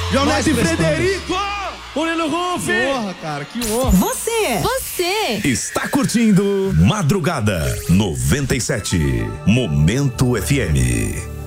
João Neto e Frederico! Murilo Ruff! Que honra, cara, que honra. Você Está curtindo Madrugada 97. Momento FM.